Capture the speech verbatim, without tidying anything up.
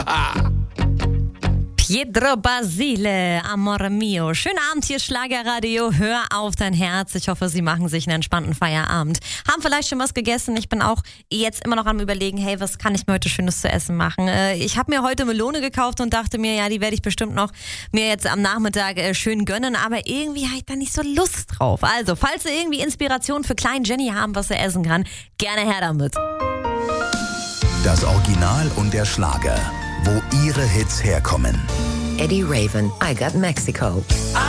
Pietro Basile, Amore Mio. Schönen Abend hier, Schlagerradio. Hör auf dein Herz. Ich hoffe, Sie machen sich einen entspannten Feierabend. Haben vielleicht schon was gegessen. Ich bin auch jetzt immer noch am Überlegen, hey, was kann ich mir heute Schönes zu essen machen? Ich habe mir heute Melone gekauft und dachte mir, ja, die werde ich bestimmt noch mir jetzt am Nachmittag schön gönnen. Aber irgendwie habe ich da nicht so Lust drauf. Also, falls Sie irgendwie Inspiration für kleinen Jenny haben, was er essen kann, gerne her damit. Das Original und der Schlager, wo Ihre Hits herkommen. Eddie Raven, I Got Mexico.